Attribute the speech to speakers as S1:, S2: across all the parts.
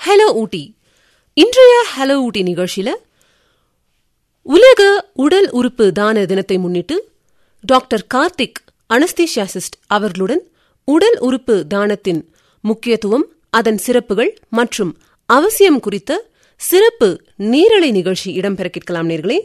S1: Hello ஊட்டி. இன்றைய hello ஊட்டி நிகழ்ச்சியில உலக உடல் உறுப்பு தான தினத்தை முன்னிட்டு டாக்டர் கார்த்திக் அனஸ்தீசியாசிஸ்ட் அவர்களுடன் உடல் உறுப்பு தானத்தின் முக்கியத்துவம், அதன் சிறப்புகள் மற்றும் அவசியம் குறித்த சிறப்பு நேரலை நிகழ்ச்சி இடம்பெற கேட்கலாம். நேர்களே,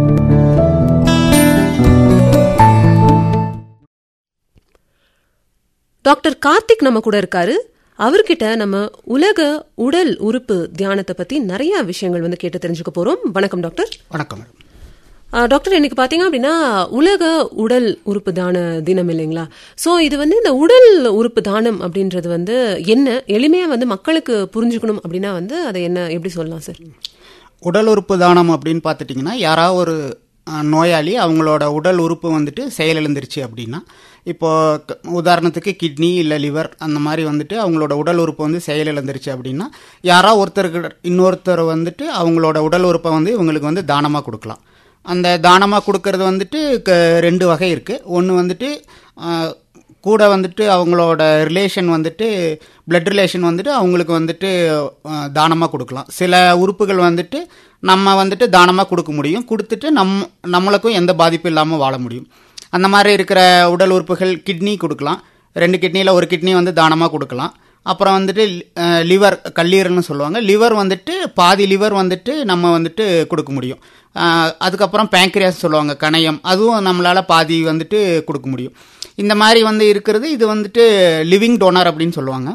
S1: டாக்டர் கார்த்திக் நம்ம கூட இருக்காரு. அவர்கிட்ட நம்ம உலக உடல் உறுப்பு தியானத்தை பத்தி நிறைய விஷயங்கள் கேட்டு தெரிஞ்சுக்க போறோம். வணக்கம் டாக்டர்.
S2: வணக்கம்
S1: டாக்டர். இன்னைக்கு பாத்தீங்க அப்படின்னா உலக உடல் உறுப்பு தான தினம் இல்லைங்களா? சோ இது இந்த உடல் உறுப்பு தானம் அப்படின்றது என்ன எளிமையா மக்களுக்கு புரிஞ்சுக்கணும் அப்படின்னா அதை என்ன எப்படி சொல்லலாம் சார்?
S2: உடல் உறுப்பு தானம் அப்படின்னு பார்த்துட்டிங்கன்னா, யாராவது ஒரு நோயாளி அவங்களோட உடல் உறுப்பு செயலிழந்துருச்சு அப்படின்னா, இப்போ உதாரணத்துக்கு கிட்னி இல்லை லிவர் அந்த மாதிரி அவங்களோட உடல் உறுப்பு செயலிழந்துருச்சு அப்படின்னா, யாராவது ஒருத்தருக்கு இன்னொருத்தர் அவங்களோட உடல் உறுப்பை இவங்களுக்கு தானமாக கொடுக்கலாம். அந்த தானமாக கொடுக்கறது ரெண்டு வகை இருக்குது. ஒன்று கூட அவங்களோட ரிலேஷன் பிளட் ரிலேஷன் அவங்களுக்கு தானமாக கொடுக்கலாம். சில உறுப்புகள் நம்ம தானமாக கொடுக்க முடியும், கொடுத்துட்டு நம்மளுக்கும் எந்த பாதிப்பும் இல்லாமல் வாழ முடியும். அந்த மாதிரி இருக்கிற உடல் உறுப்புகள் கிட்னி கொடுக்கலாம். 2 கிட்னியில் ஒரு கிட்னி தானமாக கொடுக்கலாம். அப்புறம் லிவர், கல்லீரல்னு சொல்லுவாங்க. லிவர் பாதி லிவர் நம்ம கொடுக்க முடியும். அதுக்கப்புறம் பேங்க்ரியாஸ் சொல்லுவாங்க, கணையம், அதுவும் நம்மளால் பாதி கொடுக்க முடியும். இந்த மாதிரி இருக்கிறது இது லிவிங் டோனர் அப்படின்னு சொல்லுவாங்க.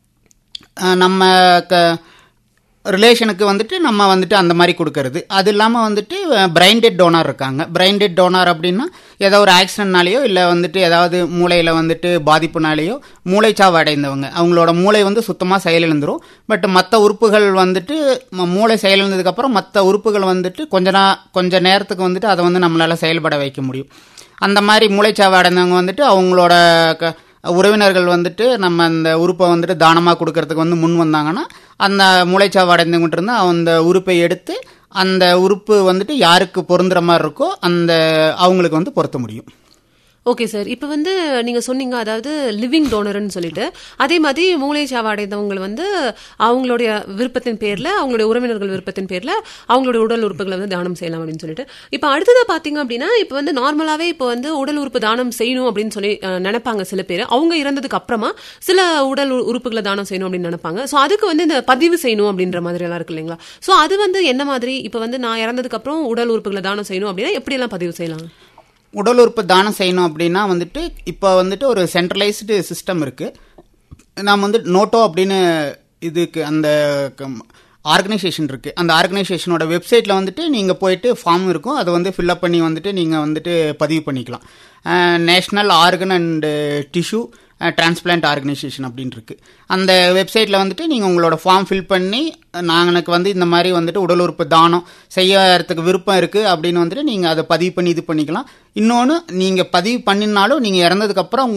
S2: நம்ம ரிலேஷனுக்கு நம்ம அந்த மாதிரி கொடுக்கறது. அது இல்லாமல் பிரைன் டெட் டோனர் இருக்காங்க. பிரைன் டெட் டோனர் அப்படின்னா ஏதோ ஒரு ஆக்சிடென்ட்னாலேயோ இல்லை ஏதாவது மூளையில் பாதிப்புனாலேயோ மூளைச்சாவு அடைந்தவங்க, அவங்களோட மூளை சுத்தமாக செயலிழந்துடும். பட் மற்ற உறுப்புகள் மூளை செயலிழந்ததுக்கப்புறம் மற்ற உறுப்புகள் கொஞ்ச நேரத்துக்கு அதை நம்மளால் செயல்பட வைக்க முடியும். அந்த மாதிரி மூளைச்சாவு அடைந்தவங்க அவங்களோட உறவினர்கள் நம்ம அந்த உறுப்பை தானமாக கொடுக்கறதுக்கு முன் வந்தாங்கன்னா, அந்த மூளைச்சாவு அடைந்துகிட்டு இருந்தால் அந்த உறுப்பை எடுத்து அந்த உறுப்பு யாருக்கு பொருந்துற மாதிரி இருக்கோ அந்த அவங்களுக்கு பொருத்த முடியும்.
S1: Okay sir. இப்போ நீங்க சொன்னீங்க, அதாவது லிவிங் டோனர்னு சொல்லிட்டு, அதே மாதிரி மூளைச்சாவு அடைந்தவங்க அவங்களுடைய விருப்பத்தின் பேர்ல, அவங்களுடைய உறவினர்கள் விருப்பத்தின் பேர்ல அவங்களுடைய உடல் உறுப்புகளை தானம் செய்யலாம் அப்படின்னு சொல்லிட்டு, இப்போ அடுத்ததா பாத்தீங்க அப்படின்னா, இப்போ நார்மலாவே இப்போ உடல் உறுப்பு தானம் செய்யணும் அப்படின்னு சொல்லி நினைப்பாங்க சில பேர். அவங்க இறந்ததுக்கு அப்புறமா சில உடல் உறுப்புகளை தானம் செய்யணும் அப்படின்னு நினைப்பாங்க. ஸோ அதுக்கு இந்த பதிவு செய்யணும் அப்படின்ற மாதிரி எல்லாம் இருக்கு இல்லைங்களா? ஸோ அது என்ன மாதிரி? இப்போ நான் இறந்ததுக்கு அப்புறம் உடல் உறுப்புகளை தானம் செய்யணும் அப்படின்னா எப்படி எல்லாம் பதிவு செய்யலாம்?
S2: உடல் உறுப்பு தானம் செய்யணும் அப்படின்னா இப்போ ஒரு சென்ட்ரலைஸ்டு சிஸ்டம் இருக்குது. நாம் நோட்டோ அப்படின்னு இதுக்கு அந்த ஆர்கனைசேஷன் இருக்குது. அந்த ஆர்கனைசேஷனோட வெப்சைட்டில் நீங்கள் போயிட்டு ஃபார்ம் இருக்கும், அதை ஃபில்அப் பண்ணி நீங்கள் பதிவு பண்ணிக்கலாம். National organ and tissue transplant organisation அப்படின்னு இருக்குது. அந்த வெப்சைட்டில் நீங்கள் உங்களோட ஃபார்ம் ஃபில் பண்ணி, நாங்களுக்கு இந்த மாதிரி உடல் உறுப்பு தானம் செய்யறதுக்கு விருப்பம் இருக்குது அப்படின்னு நீங்கள் அதை பதிவு பண்ணி இது பண்ணிக்கலாம். இன்னொன்று, நீங்கள் பதிவு பண்ணினாலும் நீங்கள் இறந்ததுக்கப்புறம்